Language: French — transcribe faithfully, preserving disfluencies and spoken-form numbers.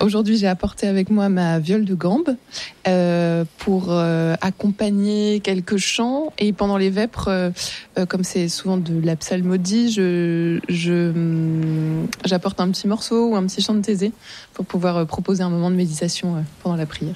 Aujourd'hui, j'ai apporté avec moi ma viole de gambe euh, pour euh, accompagner quelques chants. Et pendant les vêpres, euh, euh, comme c'est souvent de la psalmodie, je, je, hum, j'apporte un petit morceau ou un petit chant de Thésée pour pouvoir euh, proposer un moment de méditation euh, pendant la prière.